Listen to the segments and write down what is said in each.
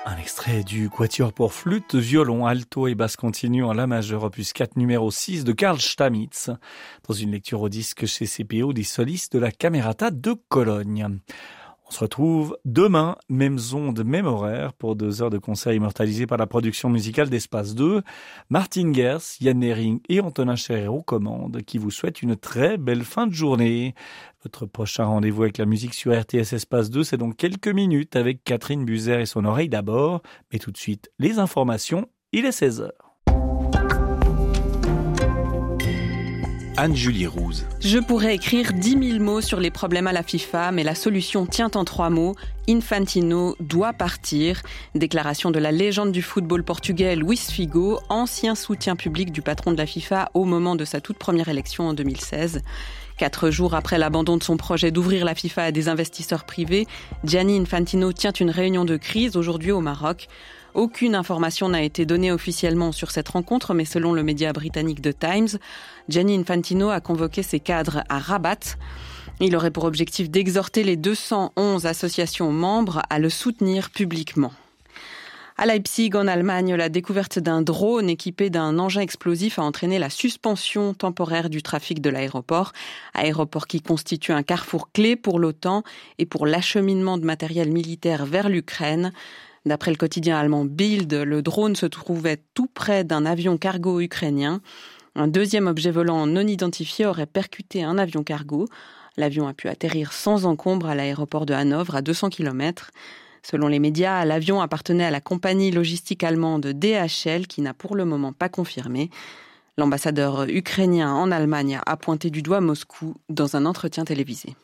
Un extrait du Quatuor pour flûte, violon, alto et basse continue en la majeure opus 4 numéro 6 de Karl Stamitz, dans une lecture au disque chez CPO des solistes de la Camerata de Cologne. On se retrouve demain, mêmes ondes, même horaire, pour 2 heures de concert immortalisés par la production musicale d'Espace 2. Martin Gers, Yann Nering et Antonin Scherer aux commandes, qui vous souhaitent une très belle fin de journée. Votre prochain rendez-vous avec la musique sur RTS Espace 2, c'est donc quelques minutes avec Catherine Buzer et son oreille d'abord. Mais tout de suite, les informations, il est 16 heures. Anne-Julie Rouse. Je pourrais écrire 10 000 mots sur les problèmes à la FIFA, mais la solution tient en 3 mots. Infantino doit partir. Déclaration de la légende du football portugais Luís Figo, ancien soutien public du patron de la FIFA au moment de sa toute première élection en 2016. 4 jours après l'abandon de son projet d'ouvrir la FIFA à des investisseurs privés, Gianni Infantino tient une réunion de crise aujourd'hui au Maroc. Aucune information n'a été donnée officiellement sur cette rencontre, mais selon le média britannique The Times, Gianni Infantino a convoqué ses cadres à Rabat. Il aurait pour objectif d'exhorter les 211 associations membres à le soutenir publiquement. À Leipzig, en Allemagne, la découverte d'un drone équipé d'un engin explosif a entraîné la suspension temporaire du trafic de l'aéroport. Aéroport qui constitue un carrefour clé pour l'OTAN et pour l'acheminement de matériel militaire vers l'Ukraine. D'après le quotidien allemand Bild, le drone se trouvait tout près d'un avion cargo ukrainien. Un deuxième objet volant non identifié aurait percuté un avion cargo. L'avion a pu atterrir sans encombre à l'aéroport de Hanovre, à 200 km. Selon les médias, l'avion appartenait à la compagnie logistique allemande DHL, qui n'a pour le moment pas confirmé. L'ambassadeur ukrainien en Allemagne a pointé du doigt Moscou dans un entretien télévisé.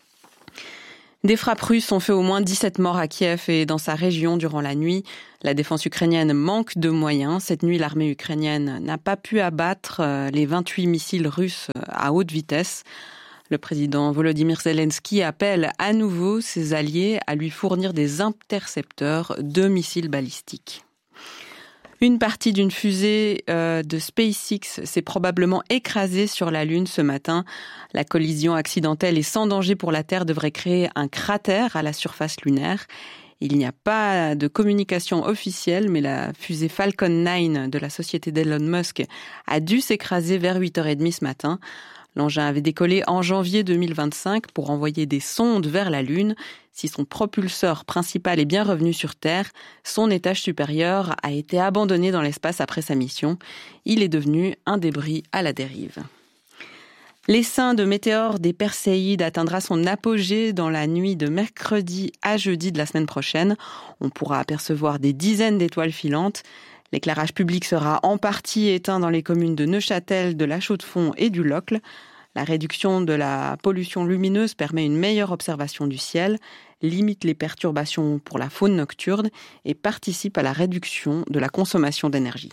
Des frappes russes ont fait au moins 17 morts à Kiev et dans sa région durant la nuit. La défense ukrainienne manque de moyens. Cette nuit, l'armée ukrainienne n'a pas pu abattre les 28 missiles russes à haute vitesse. Le président Volodymyr Zelensky appelle à nouveau ses alliés à lui fournir des intercepteurs de missiles balistiques. Une partie d'une fusée de SpaceX s'est probablement écrasée sur la Lune ce matin. La collision accidentelle et sans danger pour la Terre devrait créer un cratère à la surface lunaire. Il n'y a pas de communication officielle, mais la fusée Falcon 9 de la société d'Elon Musk a dû s'écraser vers 8h30 ce matin. L'engin avait décollé en janvier 2025 pour envoyer des sondes vers la Lune. Si son propulseur principal est bien revenu sur Terre, son étage supérieur a été abandonné dans l'espace après sa mission. Il est devenu un débris à la dérive. L'essaim de météores des Perséides atteindra son apogée dans la nuit de mercredi à jeudi de la semaine prochaine. On pourra apercevoir des dizaines d'étoiles filantes. L'éclairage public sera en partie éteint dans les communes de Neuchâtel, de La Chaux-de-Fonds et du Locle. La réduction de la pollution lumineuse permet une meilleure observation du ciel, limite les perturbations pour la faune nocturne et participe à la réduction de la consommation d'énergie.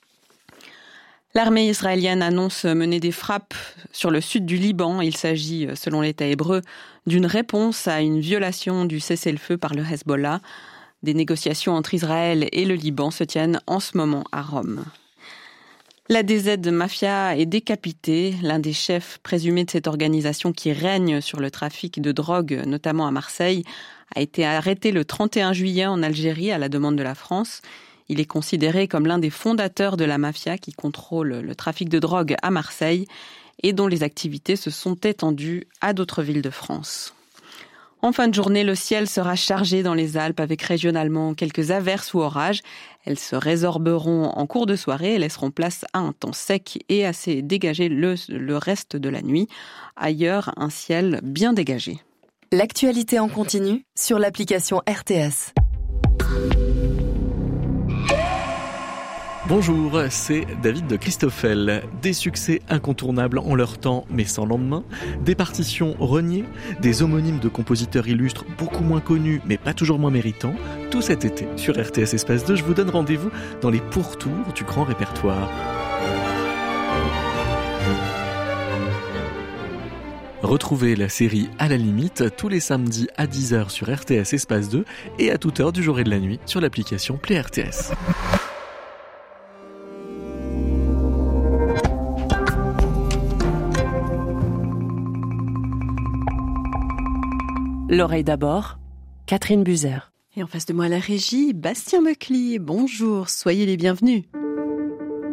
L'armée israélienne annonce mener des frappes sur le sud du Liban. Il s'agit, selon l'État hébreu, d'une réponse à une violation du cessez-le-feu par le Hezbollah. Des négociations entre Israël et le Liban se tiennent en ce moment à Rome. La DZ Mafia est décapitée. L'un des chefs présumés de cette organisation qui règne sur le trafic de drogue, notamment à Marseille, a été arrêté le 31 juillet en Algérie à la demande de la France. Il est considéré comme l'un des fondateurs de la mafia qui contrôle le trafic de drogue à Marseille et dont les activités se sont étendues à d'autres villes de France. En fin de journée, le ciel sera chargé dans les Alpes avec régionalement quelques averses ou orages. Elles se résorberont en cours de soirée et laisseront place à un temps sec et assez dégagé le reste de la nuit. Ailleurs, un ciel bien dégagé. L'actualité en continu sur l'application RTS. Bonjour, c'est David de Christoffel. Des succès incontournables en leur temps, mais sans lendemain. Des partitions reniées, des homonymes de compositeurs illustres beaucoup moins connus, mais pas toujours moins méritants. Tout cet été, sur RTS Espace 2, je vous donne rendez-vous dans les pourtours du grand répertoire. Retrouvez la série À la limite tous les samedis à 10h sur RTS Espace 2 et à toute heure du jour et de la nuit sur l'application Play RTS. L'oreille d'abord, Catherine Buzer. Et en face de moi, la régie, Bastien Buckley. Bonjour, soyez les bienvenus.